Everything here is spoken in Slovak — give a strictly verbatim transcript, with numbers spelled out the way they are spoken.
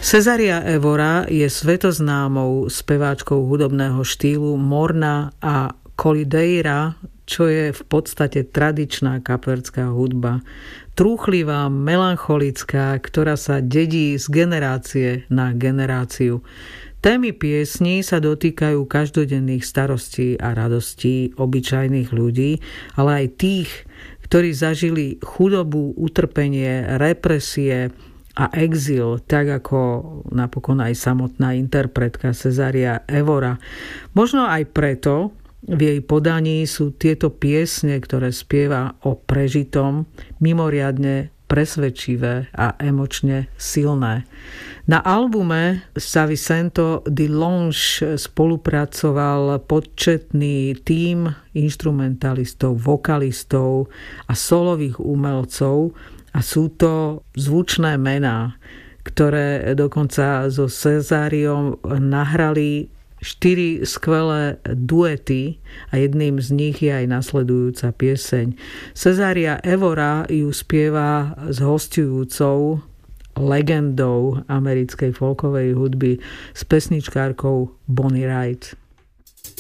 Cesaria Evora je svetoznámou speváčkou hudobného štýlu Morna a Colideira, čo je v podstate tradičná kaperská hudba. Trúchlivá, melancholická, ktorá sa dedí z generácie na generáciu. Témy piesní sa dotýkajú každodenných starostí a radostí obyčajných ľudí, ale aj tých, ktorí zažili chudobu, utrpenie, represie a exil, tak ako napokon aj samotná interpretka Cesaria Evora. Možno aj preto v jej podaní sú tieto piesne, ktoré spieva o prežitom, mimoriadne presvedčivé a emočne silné. Na albume San Vicente di Lons spolupracoval početný tím instrumentalistov, vokalistov a solových umelcov, a sú to zvučné mená, ktoré dokonca so Cesariom nahrali štyri skvelé duety a jedným z nich je aj nasledujúca pieseň. Cesaria Evora ju spieva s hosťujúcou legendou americkej folkovej hudby, s pesničkárkou Bonnie Raitt.